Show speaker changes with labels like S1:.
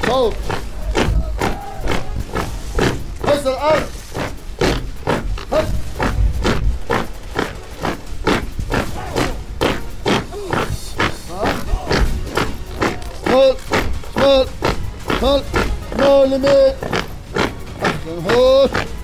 S1: صوت بس الارض هس شمال شمال شمال شمال يمين احسن هوش